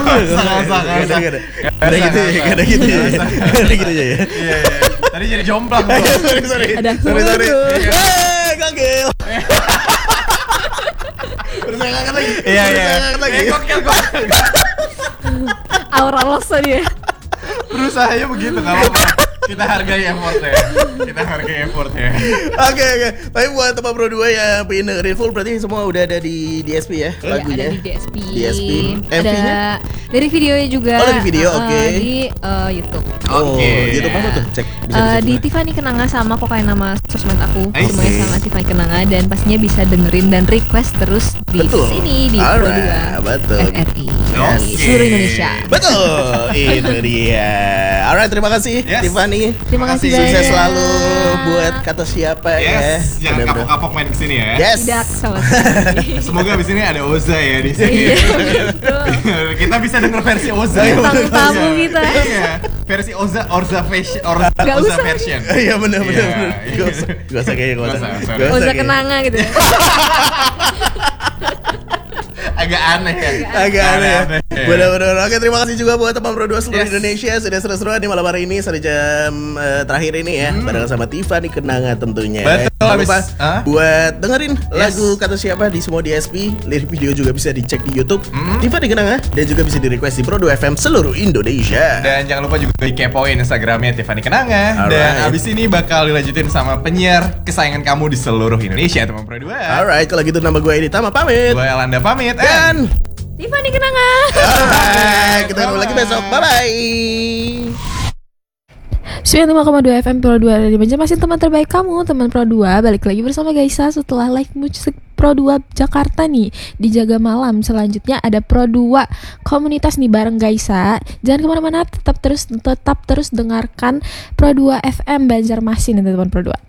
Gak ada gitu ya. Iya. Tadi jadi jomplang. Sorry. Gagel. Terus saya ngangkat lagi. Iya. Gokil. Aura loss tadi ya. Berusahanya begitu, nggak apa-apa. Kita hargai effortnya. Oke. Tapi buat teman Pro 2 yang pengen dengerin full berarti semua udah ada di DSP ya lagunya. Ada di DSP. MV-nya? Ada dari videonya juga. Oh, dari video, oke. Di YouTube. Oke. YouTube apa tuh? Cek. Di Tiffany Kenanga sama pokoknya nama sosmed aku I semuanya see. sama Tiffany Kenanga, dan pastinya bisa dengerin dan request terus di Betul. sini di Pro 2 betul. FRI Oke. di seluruh Indonesia. Betul, itu dia. Alright, terima kasih Yes. Tiffany. Terima kasih Sukses banyak. selalu buat kata siapa ya. Yes, jangan Benar-benar. kapok-kapok main kesini ya. Yes. Tidak sama sekali. Semoga abis ini ada Oza ya di sini. Iya, betul. Kita bisa denger versi Oza. Bintang tamu kita. Iya, versi Oza version. Gak Oza usah. version. Iya benar. Iya. Gak usah kayaknya Nggak usah, sorry. Nggak Oza kayaknya. Kenanga gitu ya. Agak aneh ya. Agak aneh ya. Aneh. Benar-benar. Oke, terima kasih juga buat teman Pro 2 seluruh Yes. Indonesia. Sudah seru-seruan di malam hari ini sampai jam terakhir ini ya. Barengan sama Tiffany Kenanga tentunya. Betul, Jangan lupa habis- Hah? buat dengerin Yes. lagu kata siapa di semua DSP. Lirik video juga bisa dicek di YouTube Tiffany Kenanga, dan juga bisa di request di Pro 2 FM seluruh Indonesia. Dan jangan lupa juga dikepoin Instagramnya Tiffany Kenanga. Alright. Dan abis ini bakal dilanjutin sama penyiar kesayangan kamu di seluruh Indonesia, teman Pro 2. Alright, kalau gitu nama gue Edi Tama pamit. Gue Elanda pamit. Dan Tiffany Kenanga. alright, kita ketemu lagi besok. Bye-bye. 95,2 FM Pro 2 dari Banjarmasin, teman terbaik kamu, teman Pro 2. Balik lagi bersama Gaisa setelah live musik Pro 2 Jakarta nih di Jaga Malam. Selanjutnya ada Pro 2 komunitas nih bareng Gaisa. Jangan kemana-mana, tetap terus dengarkan Pro 2 FM Banjarmasin, teman Pro 2.